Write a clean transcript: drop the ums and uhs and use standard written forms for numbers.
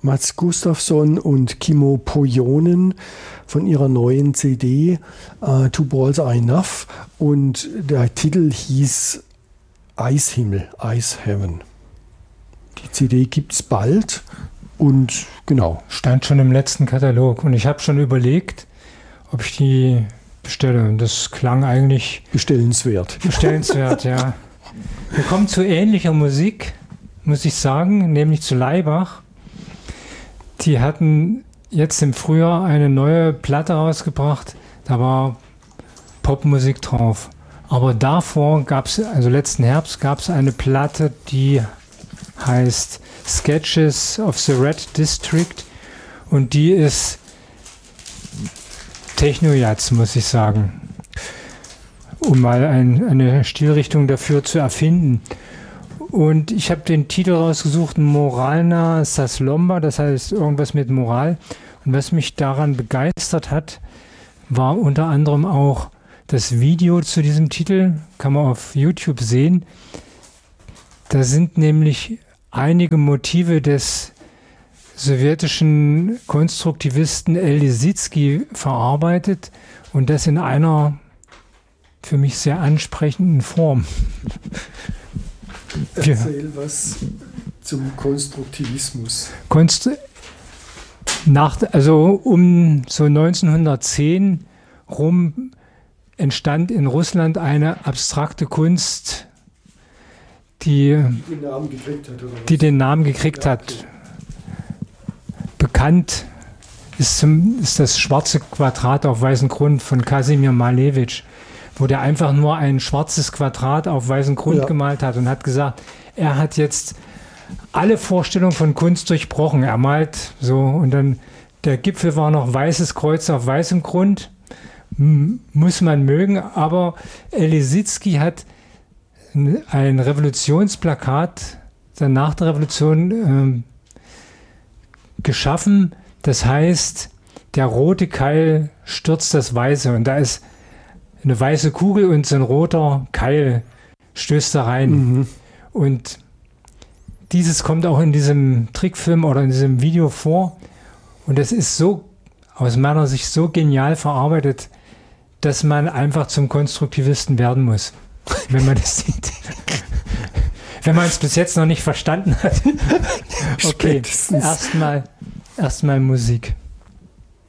Mats Gustafsson und Kimmo Pohjonen von ihrer neuen CD Two Balls Are Enough, und der Titel hieß Eishimmel, Ice Heaven. Die CD gibt es bald und genau. Stand schon im letzten Katalog und ich habe schon überlegt, ob ich die bestelle, und das klang eigentlich bestellenswert. Bestellenswert, ja. Wir kommen zu ähnlicher Musik, muss ich sagen, nämlich zu Laibach. Die hatten jetzt im Frühjahr eine neue Platte rausgebracht, da war Popmusik drauf. Aber davor gab es, also letzten Herbst, gab es eine Platte, die heißt Sketches of the Red District, und die ist Techno-Jazz, muss ich sagen, um mal eine Stilrichtung dafür zu erfinden. Und ich habe den Titel rausgesucht, Moralna Saslomba, das heißt irgendwas mit Moral. Und was mich daran begeistert hat, war unter anderem auch das Video zu diesem Titel, kann man auf YouTube sehen. Da sind nämlich einige Motive des sowjetischen Konstruktivisten El Lissitzky verarbeitet, und das in einer für mich sehr ansprechenden Form. Erzähl was zum Konstruktivismus. Also um so 1910 rum entstand in Russland eine abstrakte Kunst, die den Namen gekriegt hat. Oder was? Die den Namen gekriegt hat. Bekannt ist das schwarze Quadrat auf weißem Grund von Kasimir Malevich, wo der einfach nur ein schwarzes Quadrat auf weißem Grund gemalt hat und hat gesagt, er hat jetzt alle Vorstellungen von Kunst durchbrochen. Er malt so, und dann der Gipfel war noch weißes Kreuz auf weißem Grund. Muss man mögen, aber El Lissitzky hat ein Revolutionsplakat dann nach der Revolution geschaffen. Das heißt, der rote Keil stürzt das Weiße, und da ist eine weiße Kugel und so ein roter Keil stößt da rein. Mhm. Und dieses kommt auch in diesem Trickfilm oder in diesem Video vor, und das ist so, aus meiner Sicht, so genial verarbeitet, dass man einfach zum Konstruktivisten werden muss, wenn man das sieht. Wenn man es bis jetzt noch nicht verstanden hat. Okay, erstmal Musik.